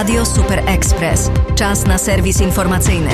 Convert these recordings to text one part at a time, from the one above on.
Radio Super Express. Czas na serwis informacyjny.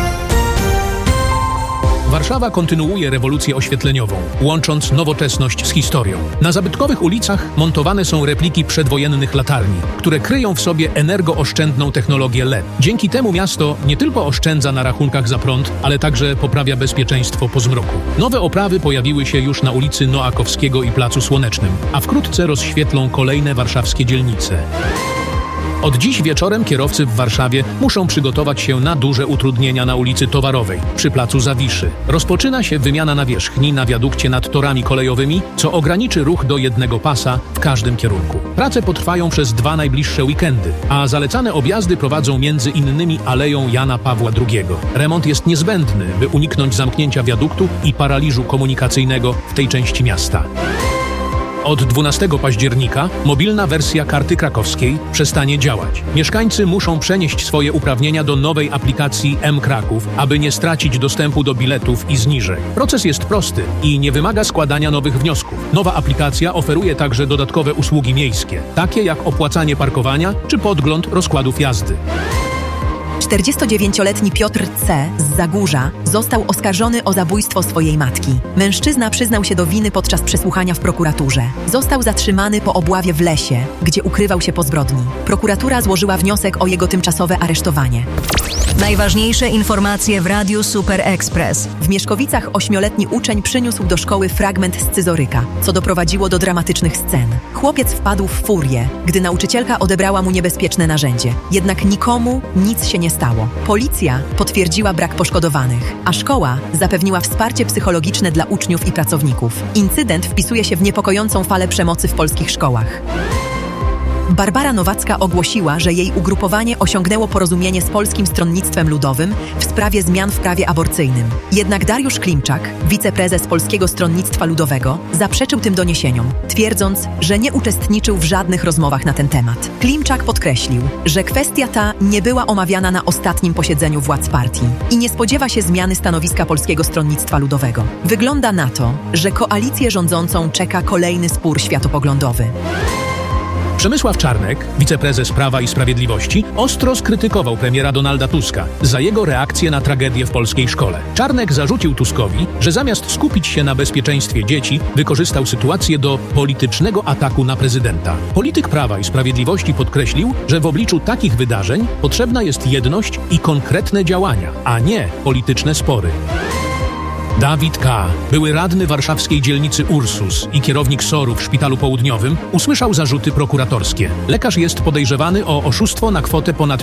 Warszawa kontynuuje rewolucję oświetleniową, łącząc nowoczesność z historią. Na zabytkowych ulicach montowane są repliki przedwojennych latarni, które kryją w sobie energooszczędną technologię LED. Dzięki temu miasto nie tylko oszczędza na rachunkach za prąd, ale także poprawia bezpieczeństwo po zmroku. Nowe oprawy pojawiły się już na ulicy Noakowskiego i Placu Słonecznym, a wkrótce rozświetlą kolejne warszawskie dzielnice. Od dziś wieczorem kierowcy w Warszawie muszą przygotować się na duże utrudnienia na ulicy Towarowej, przy Placu Zawiszy. Rozpoczyna się wymiana nawierzchni na wiadukcie nad torami kolejowymi, co ograniczy ruch do jednego pasa w każdym kierunku. Prace potrwają przez 2 najbliższe weekendy, a zalecane objazdy prowadzą między innymi Aleją Jana Pawła II. Remont jest niezbędny, by uniknąć zamknięcia wiaduktu i paraliżu komunikacyjnego w tej części miasta. Od 12 października mobilna wersja karty krakowskiej przestanie działać. Mieszkańcy muszą przenieść swoje uprawnienia do nowej aplikacji mKraków, aby nie stracić dostępu do biletów i zniżek. Proces jest prosty i nie wymaga składania nowych wniosków. Nowa aplikacja oferuje także dodatkowe usługi miejskie, takie jak opłacanie parkowania czy podgląd rozkładów jazdy. 49-letni Piotr C. z Zagórza został oskarżony o zabójstwo swojej matki. Mężczyzna przyznał się do winy podczas przesłuchania w prokuraturze. Został zatrzymany po obławie w lesie, gdzie ukrywał się po zbrodni. Prokuratura złożyła wniosek o jego tymczasowe aresztowanie. Najważniejsze informacje w Radiu Super Express. W Mieszkowicach 8-letni uczeń przyniósł do szkoły fragment scyzoryka, co doprowadziło do dramatycznych scen. Chłopiec wpadł w furię, gdy nauczycielka odebrała mu niebezpieczne narzędzie. Jednak nikomu nic się nie stało. Policja potwierdziła brak poszkodowanych, a szkoła zapewniła wsparcie psychologiczne dla uczniów i pracowników. Incydent wpisuje się w niepokojącą falę przemocy w polskich szkołach. Barbara Nowacka ogłosiła, że jej ugrupowanie osiągnęło porozumienie z Polskim Stronnictwem Ludowym w sprawie zmian w prawie aborcyjnym. Jednak Dariusz Klimczak, wiceprezes Polskiego Stronnictwa Ludowego, zaprzeczył tym doniesieniom, twierdząc, że nie uczestniczył w żadnych rozmowach na ten temat. Klimczak podkreślił, że kwestia ta nie była omawiana na ostatnim posiedzeniu władz partii i nie spodziewa się zmiany stanowiska Polskiego Stronnictwa Ludowego. Wygląda na to, że koalicję rządzącą czeka kolejny spór światopoglądowy. Przemysław Czarnek, wiceprezes Prawa i Sprawiedliwości, ostro skrytykował premiera Donalda Tuska za jego reakcję na tragedię w polskiej szkole. Czarnek zarzucił Tuskowi, że zamiast skupić się na bezpieczeństwie dzieci, wykorzystał sytuację do politycznego ataku na prezydenta. Polityk Prawa i Sprawiedliwości podkreślił, że w obliczu takich wydarzeń potrzebna jest jedność i konkretne działania, a nie polityczne spory. Dawid K., były radny warszawskiej dzielnicy Ursus i kierownik SOR-u w Szpitalu Południowym, usłyszał zarzuty prokuratorskie. Lekarz jest podejrzewany o oszustwo na kwotę ponad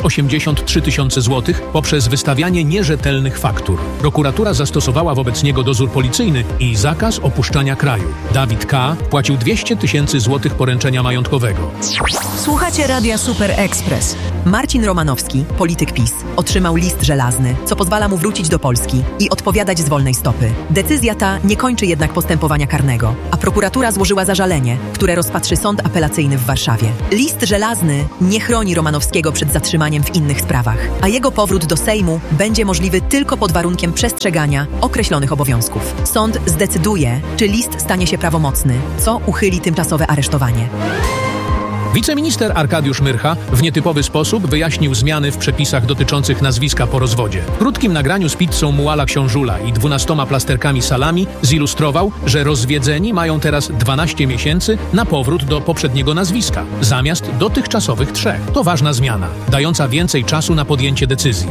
583 tysiące złotych poprzez wystawianie nierzetelnych faktur. Prokuratura zastosowała wobec niego dozór policyjny i zakaz opuszczania kraju. Dawid K. płacił 200 tysięcy złotych poręczenia majątkowego. Słuchacie Radia Super Express. Marcin Romanowski, polityk PiS, otrzymał list żelazny, co pozwala mu wrócić do Polski i odpowiadać z wolnej stopy. Decyzja ta nie kończy jednak postępowania karnego, a prokuratura złożyła zażalenie, które rozpatrzy sąd apelacyjny w Warszawie. List żelazny nie chroni Romanowskiego przed zatrzymaniem w innych sprawach, a jego powrót do Sejmu będzie możliwy tylko pod warunkiem przestrzegania określonych obowiązków. Sąd zdecyduje, czy list stanie się prawomocny, co uchyli tymczasowe aresztowanie. Wiceminister Arkadiusz Myrcha w nietypowy sposób wyjaśnił zmiany w przepisach dotyczących nazwiska po rozwodzie. W krótkim nagraniu z pizzą Muala Książula i 12 plasterkami salami zilustrował, że rozwiedzeni mają teraz 12 miesięcy na powrót do poprzedniego nazwiska, zamiast dotychczasowych 3. To ważna zmiana, dająca więcej czasu na podjęcie decyzji.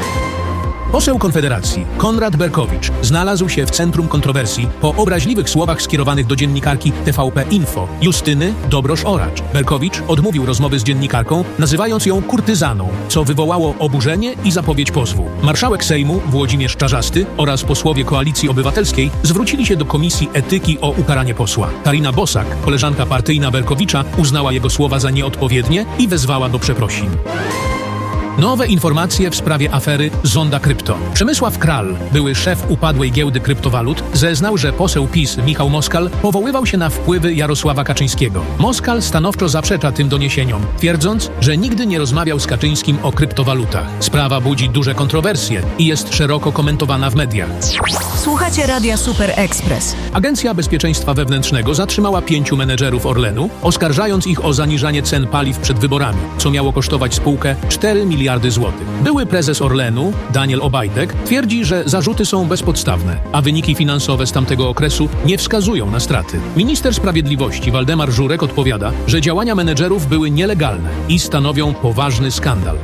Poseł Konfederacji Konrad Berkowicz znalazł się w centrum kontrowersji po obraźliwych słowach skierowanych do dziennikarki TVP Info Justyny Dobrosz-Oracz. Berkowicz odmówił rozmowy z dziennikarką, nazywając ją kurtyzaną, co wywołało oburzenie i zapowiedź pozwu. Marszałek Sejmu Włodzimierz Czarzasty oraz posłowie Koalicji Obywatelskiej zwrócili się do Komisji Etyki o ukaranie posła. Karina Bosak, koleżanka partyjna Berkowicza, uznała jego słowa za nieodpowiednie i wezwała do przeprosin. Nowe informacje w sprawie afery Zonda Krypto. Przemysław Kral, były szef upadłej giełdy kryptowalut, zeznał, że poseł PiS Michał Moskal powoływał się na wpływy Jarosława Kaczyńskiego. Moskal stanowczo zaprzecza tym doniesieniom, twierdząc, że nigdy nie rozmawiał z Kaczyńskim o kryptowalutach. Sprawa budzi duże kontrowersje i jest szeroko komentowana w mediach. Słuchacie Radia Super Express. Agencja Bezpieczeństwa Wewnętrznego zatrzymała 5 menedżerów Orlenu, oskarżając ich o zaniżanie cen paliw przed wyborami, co miało kosztować spółkę 4 miliardy złotych. Były prezes Orlenu, Daniel Obajtek, twierdzi, że zarzuty są bezpodstawne, a wyniki finansowe z tamtego okresu nie wskazują na straty. Minister Sprawiedliwości Waldemar Żurek odpowiada, że działania menedżerów były nielegalne i stanowią poważny skandal.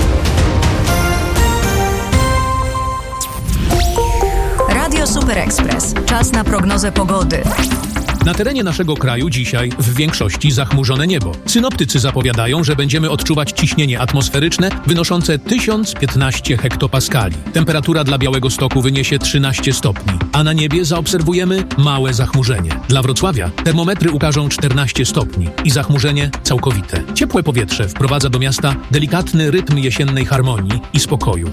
Radio Super Express. Czas na prognozę pogody. Na terenie naszego kraju dzisiaj w większości zachmurzone niebo. Synoptycy zapowiadają, że będziemy odczuwać ciśnienie atmosferyczne wynoszące 1015 hektopaskali. Temperatura dla Białegostoku wyniesie 13 stopni, a na niebie zaobserwujemy małe zachmurzenie. Dla Wrocławia termometry ukażą 14 stopni i zachmurzenie całkowite. Ciepłe powietrze wprowadza do miasta delikatny rytm jesiennej harmonii i spokoju.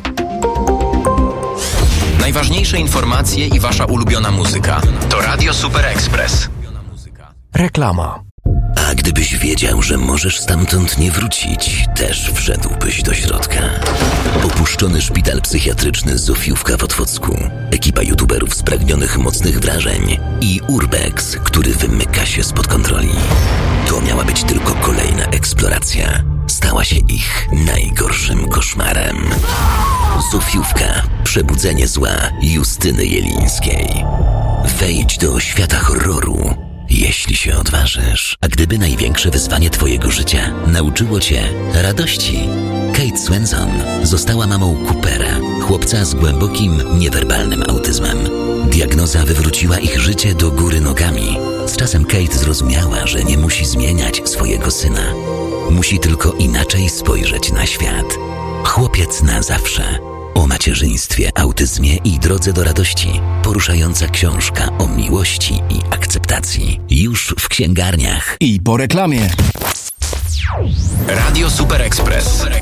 Najważniejsze informacje i wasza ulubiona muzyka. To Radio Super Express. Reklama. A gdybyś wiedział, że możesz stamtąd nie wrócić, też wszedłbyś do środka. Opuszczony szpital psychiatryczny Zofiówka w Otwocku, ekipa youtuberów spragnionych mocnych wrażeń i Urbex, który wymyka się spod kontroli. To miała być tylko kolejna eksploracja. Stała się ich najgorszym koszmarem. Zofiówka. Przebudzenie zła Justyny Jelińskiej. Wejdź do świata horroru, jeśli się odważysz. A gdyby największe wyzwanie twojego życia nauczyło cię radości? Kate Swenson została mamą Coopera, chłopca z głębokim, niewerbalnym autyzmem. Diagnoza wywróciła ich życie do góry nogami. Z czasem Kate zrozumiała, że nie musi zmieniać swojego syna. Musi tylko inaczej spojrzeć na świat. Chłopiec na zawsze. O macierzyństwie, autyzmie i drodze do radości. Poruszająca książka o miłości i akceptacji. Już w księgarniach. I po reklamie. Radio Super Express.